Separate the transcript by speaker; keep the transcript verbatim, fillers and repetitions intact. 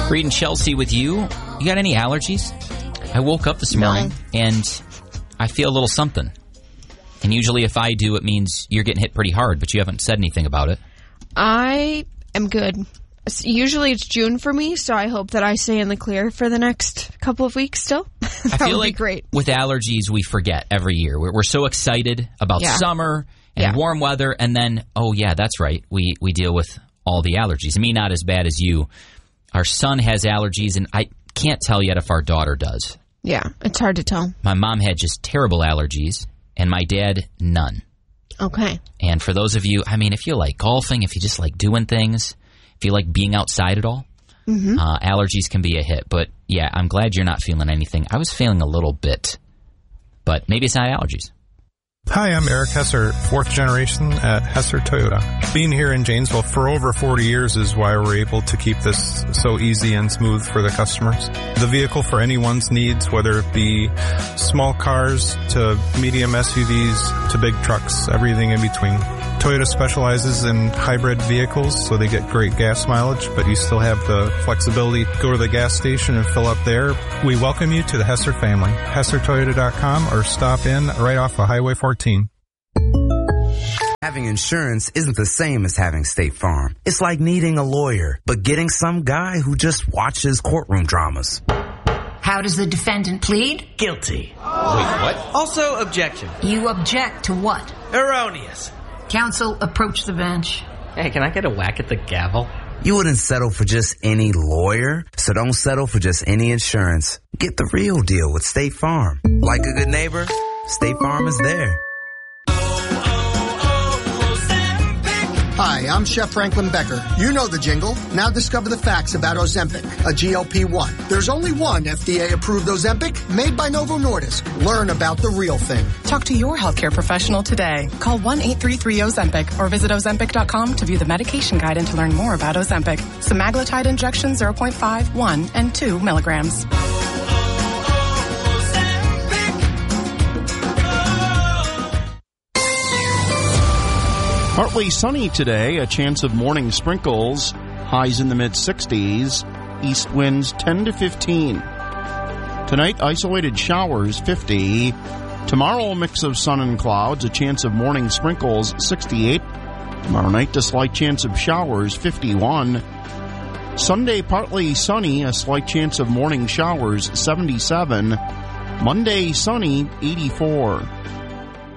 Speaker 1: Reading Chelsea with you. You got any allergies? I woke up this morning no. and I feel a little something. And usually if I do, it means you're getting hit pretty hard, but you haven't said anything about it.
Speaker 2: I am good. Usually it's June for me, so I hope that I stay in the clear for the next couple of weeks still. that
Speaker 1: I feel
Speaker 2: would
Speaker 1: like
Speaker 2: be great.
Speaker 1: With allergies, we forget every year. We're, we're so excited about yeah. summer and
Speaker 2: yeah.
Speaker 1: warm weather, and then, oh yeah, that's right, we, we deal with all the allergies. Me, not as bad as you. Our son has allergies, and I can't tell yet if our daughter does.
Speaker 2: Yeah, it's hard to tell.
Speaker 1: My mom had just terrible allergies, and my dad, none.
Speaker 2: Okay.
Speaker 1: And for those of you, I mean, if you like golfing, if you just like doing things, if you like being outside at all, mm-hmm. uh, allergies can be a hit. But, yeah, I'm glad you're not feeling anything. I was feeling a little bit, but maybe it's not allergies.
Speaker 3: Hi, I'm Eric Hesser, fourth generation at Hesser Toyota. Being here in Janesville for over forty years is why we're able to keep this so easy and smooth for the customers. The vehicle for anyone's needs, whether it be small cars to medium S U Vs to big trucks, everything in between. Toyota specializes in hybrid vehicles, so they get great gas mileage, but you still have the flexibility to go to the gas station and fill up there. We welcome you to the Hesser family. Hesser Toyota dot com or stop in right off of Highway fourteen.
Speaker 4: Having insurance isn't the same as having State Farm. It's like needing a lawyer, but getting some guy who just watches courtroom dramas.
Speaker 5: How does the defendant plead?
Speaker 6: Guilty.
Speaker 1: Wait, what?
Speaker 6: Also, objection.
Speaker 5: You object to what?
Speaker 6: Erroneous.
Speaker 5: Counsel, approach the bench.
Speaker 6: Hey, can I get a whack at the gavel?
Speaker 4: You wouldn't settle for just any lawyer, so don't settle for just any insurance. Get the real deal with State Farm. Like a good neighbor, State Farm is there.
Speaker 7: Hi, I'm Chef Franklin Becker. You know the jingle. Now discover the facts about Ozempic, a G L P one. There's only one F D A-approved Ozempic made by Novo Nordisk. Learn about the real thing.
Speaker 8: Talk to your healthcare professional today. Call one eight three three Ozempic or visit Ozempic dot com to view the medication guide and to learn more about Ozempic. Semaglutide injection zero point five, one, and two milligrams.
Speaker 9: Partly sunny today, a chance of morning sprinkles, highs in the mid-sixties, east winds ten to fifteen. Tonight, isolated showers, fifty. Tomorrow, a mix of sun and clouds, a chance of morning sprinkles, sixty-eight. Tomorrow night, a slight chance of showers, fifty-one. Sunday, partly sunny, a slight chance of morning showers, seventy-seven. Monday, sunny, eighty-four.